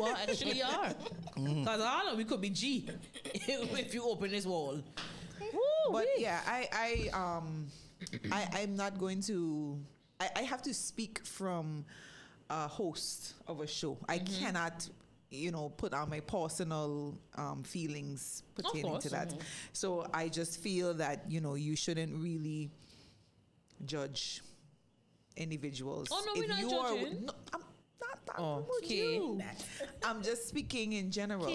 actually are. Because all of we could be G if you open this wall. Woo, But yeah, I'm not going to. I have to speak from a host of a show. I cannot, put on my personal feelings pertaining to that. So I just feel that you shouldn't really judge individuals. Oh, no, we're not judging. No, I'm not talking about you. I'm just speaking in general.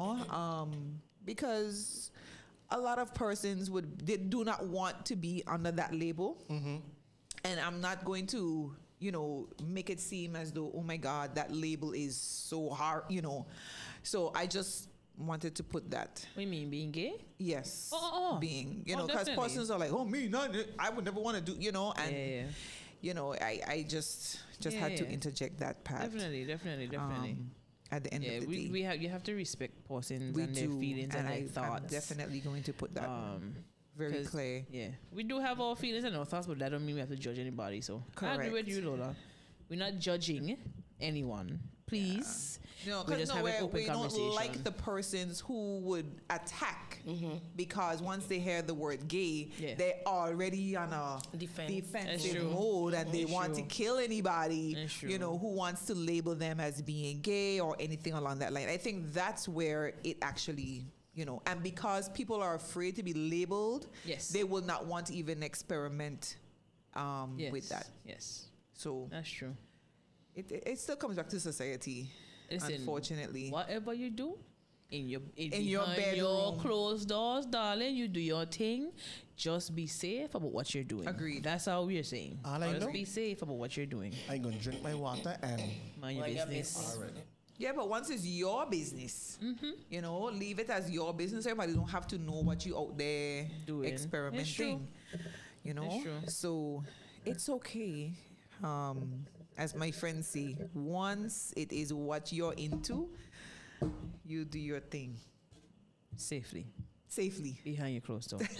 Because a lot of persons they do not want to be under that label. And I'm not going to, make it seem as though, oh my God, that label is so hard, So I just wanted to put that. What do you mean, being gay? Yes. Being, because definitely. persons are like, oh, me, not, I would never want to do, and, I just had to interject that part. Definitely. At the end of the day. You have to respect persons We and their do, feelings and their thoughts. I'm definitely going to put that very clear. Yeah, we do have our feelings and our thoughts, but that don't mean we have to judge anybody. So I agree with you, Lola. We're not judging anyone. Please, we just have an open we conversation. don't like the persons who would attack because once they hear the word gay, they're already on a defensive mode and they want to kill anybody, who wants to label them as being gay or anything along that line. I think that's where it actually, and because people are afraid to be labeled, they will not want to even experiment with that. Yes. So that's true. It still comes back to society. Listen, unfortunately, whatever you do in your bedroom, your closed doors, darling, you do your thing. Just be safe about what you're doing. Agreed. That's how we're saying. Just be safe about what you're doing. I'm gonna drink my water and mind your business. Already. Yeah, but once it's your business, leave it as your business. Everybody don't have to know what you out there doing, experimenting. It's true. So it's okay. As my friends say, once it is what you're into, you do your thing safely behind your closed door.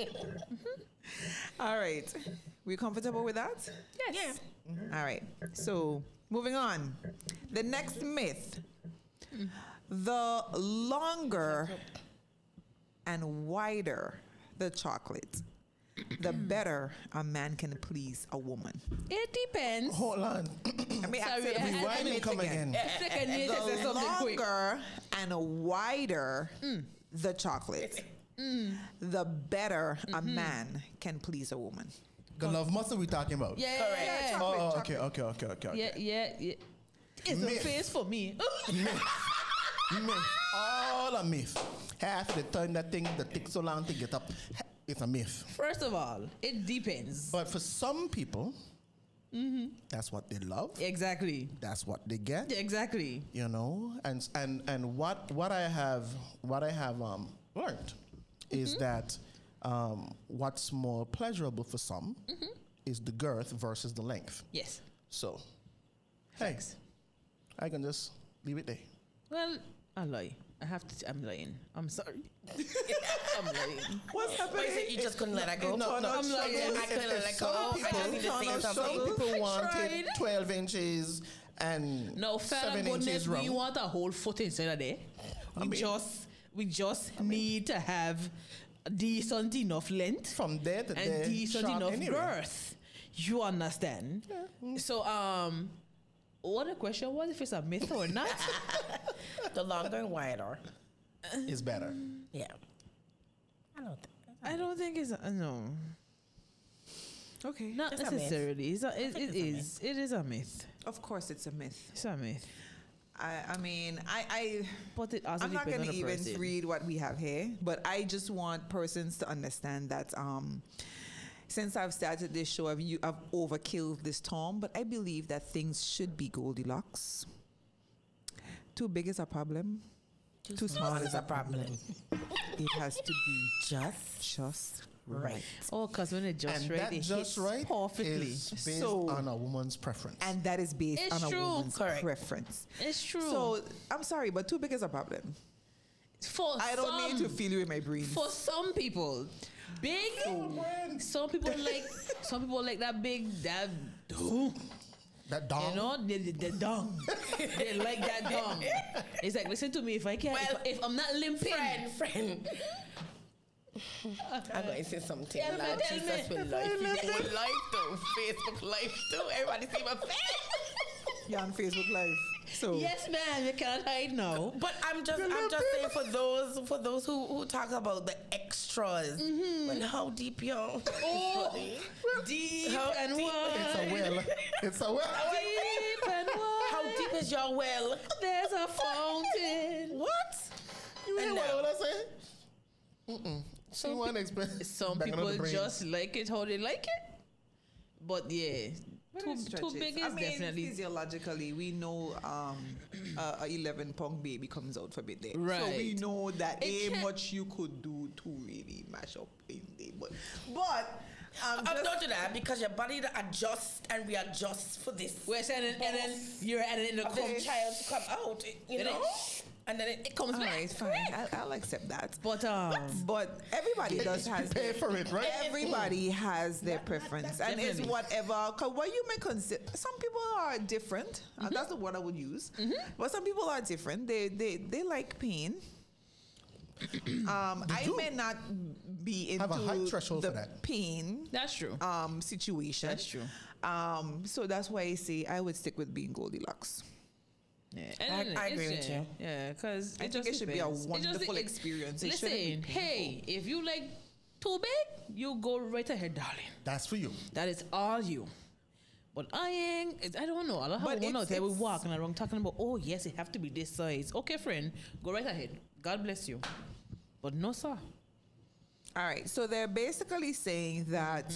All right, we comfortable with that? Yes. Yeah. All right. So moving on, the next myth: the longer and wider the chocolate, the better a man can please a woman. It depends. Hold on. Let me ask you rewind and come again. The longer and wider the chocolate, the better a man can please a woman. The love muscle we talking about? Yeah. Correct. Oh, okay. Yeah. It's a face for me. Myth. All a myth. Half of the time that thing that takes so long to get up, it's a myth. First of all, it depends. But for some people, that's what they love. Exactly. That's what they get. Exactly. And what I have learned is that what's more pleasurable for some is the girth versus the length. Yes. So, thanks. I can just leave it there. Well, I lie. I'm lying. I'm sorry. I'm lying. What's happening? You just couldn't let her go. No, I'm lying. I couldn't let her go. Some people wanted 12 inches and no, 7 inches round. We want a whole foot inside of there. We just need to have decent enough length from there to there and decent enough girth. You understand? Yeah. So, what the question was, if it's a myth or not? The longer and wider is better. Yeah. I don't think it's no. Okay. Not necessarily. It is a myth. Of course, it's a myth. It's a myth. I mean, but it also I'm not going to even person. read what we have here, but I just want persons to understand that since I've started this show, I've overkilled this term, but I believe that things should be Goldilocks. Too big is a problem. Too small is a problem. It has to be just right. Oh, because when it just and right, that it just hits right perfectly. is based on a woman's preference. And that is based on a woman's preference. It's true. So I'm sorry, but too big is a problem. I don't need to feel you in my brain. For some people, big. Some people like that big. That dong? You know, the dong. They like that dong. It's like, listen to me, if I can't, if I'm not limping. Friend. I'm going to say something. Tell Lord me. Jesus will life. You whole life too. Facebook live too. Everybody see my face. You're on Facebook Live. So Yes, man, you cannot hide now. But I'm just saying for those who talk about the extras. Well, how deep y'all? Oh, deep How and deep? wide. It's a well. Deep and wide. How deep is your well? There's a fountain. What? You hear And what I say? Someone explain. Some people just like it how they like it. But yeah, too big is definitely. Physiologically, we know a 11-pound baby comes out for a bit there. Right. So we know that It much you could do to really mash up in there. But I'm not to that because your body adjusts and readjusts for this. We're saying, and then you're adding in the The child to come out, you know, and then it comes all back. right, fine. I'll accept that. But Everybody does has pay for it, right? Everybody has their preference, and it's Definitely. whatever. Cause what you may consider, some people are different. That's the word I would use. But some people are different. They like pain. I do. may not be into Have a high threshold the for that. pain that's true. situation. That's true. So that's why I say I would stick with being Goldilocks. Yeah, I agree with you. Yeah, because I think it should be a wonderful experience. It shouldn't be Listen, painful. hey, if you like too big, you go right ahead, darling. That's for you. That is all you. But I don't know. I don't have But one out there. We it's- walking around talking about, oh yes, it have to be this size. Okay, friend, go right ahead. God bless you. But no, sir. All right, so they're basically saying that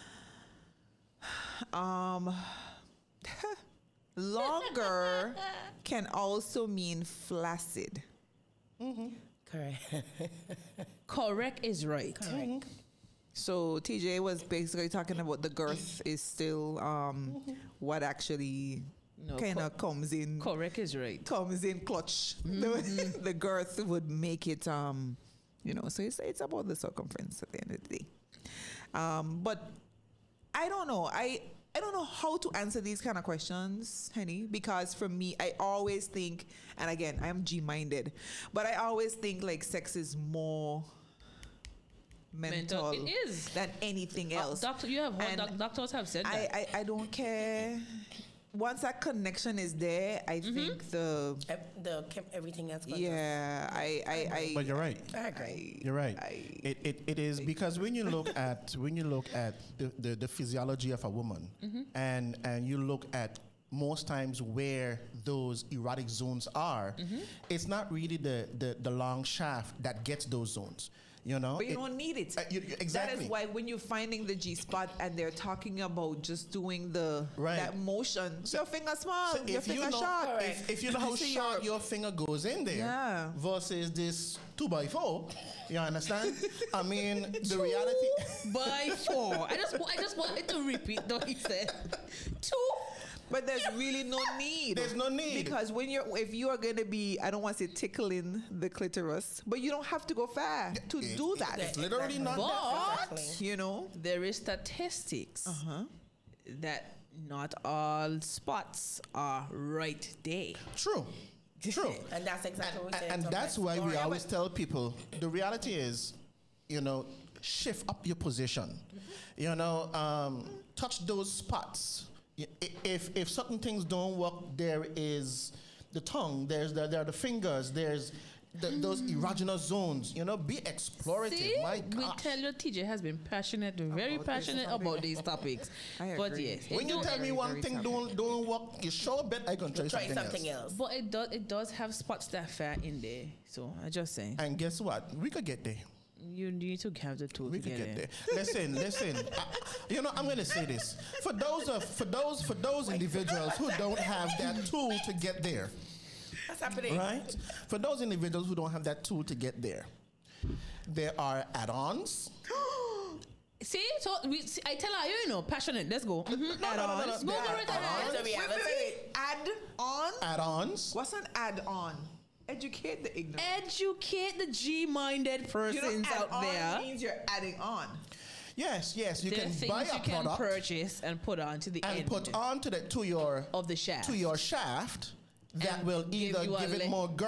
longer can also mean flaccid. Correct. Correct is right. So TJ was basically talking about the girth is still what actually No, kind of comes in Correct is right. comes in clutch. The girth would make it so it's about the circumference at the end of the day. But I don't know. I don't know how to answer these kind of questions, honey, because for me, I always think, and again, I am G-minded, but I always think like sex is more mental It is. than anything else. Doctor, you have And doctors have said that. I don't care. Once that connection is there, I think Everything else. But you're right. I agree. You're right. It is because when you look at the physiology of a woman and you look at most times where those erotic zones are, it's not really the long shaft that gets those zones. You know, but you don't need it. Exactly. That is why when you're finding the G spot and they're talking about just doing that motion, your finger small, So your finger short. if you know how short your finger goes in there versus this 2x4, you understand? I mean, the reality. By 4. I just wanted to repeat what he said. 2. But there's really no need. There's no need. Because if you are going to be, I don't want to say tickling the clitoris, but you don't have to go far to do that. It's literally not that. But, you know, there is statistics that not all spots are right there. True. And that's exactly what we said. And that's why we always tell people the reality is, shift up your position. Touch those spots. If certain things don't work, there is the tongue, there are the fingers, there's those erogenous zones. Be explorative. See, My we gosh. tell you, TJ has been very passionate about these topics. I But agree. yes, When you tell me one thing don't work, you sure bet I can try something else. But it does have spots that fare in there. So I just saying, And guess what? We could get there. you need to have the tool We to could get get there. there. Listen. I'm going to say this for those individuals who don't have that tool to get there. What's happening? Right? For those individuals who don't have that tool to get there, there are add-ons. See, so I tell her, passionate. Let's go. No. Let's go right ahead. It's a reality. wait. Add-on? Add-ons. What's an add-on? Educate the ignorant. Educate the G-minded persons out there. means you're adding on. Yes, you there can are buy things a you can product purchase and put onto the and end put onto the to your of the shaft. to your shaft that And will give either you a give it more girth